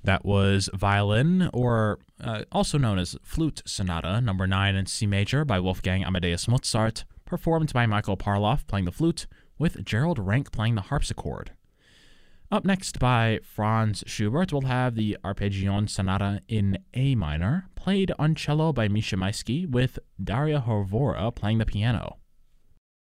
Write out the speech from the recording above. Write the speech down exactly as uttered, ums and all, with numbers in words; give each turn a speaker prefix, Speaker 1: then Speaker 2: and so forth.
Speaker 1: That was Violin, or uh, also known as Flute Sonata, number nine in C major by Wolfgang Amadeus Mozart, performed by Michael Parloff playing the flute, with Gerald Rank playing the harpsichord. Up next by Franz Schubert, we'll have the Arpeggione Sonata in A minor, played on cello by Misha Maisky, with Daria Horvora playing the piano.